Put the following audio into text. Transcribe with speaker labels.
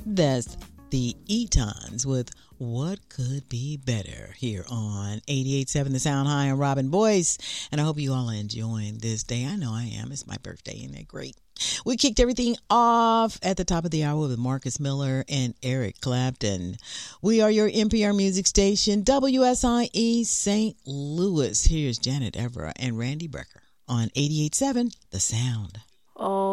Speaker 1: That's the Etons with What Could Be Better here on 88.7 The Sound. Hi, I'm Robin Boyce, and I hope you all are enjoying this day. I know I am. It's my birthday. Isn't that great? We kicked everything off at the top of the hour with Marcus Miller and Eric Clapton. We are your NPR music station, WSIE St. Louis. Here's Janet Evra and Randy Brecker on 88.7 The Sound.
Speaker 2: Oh.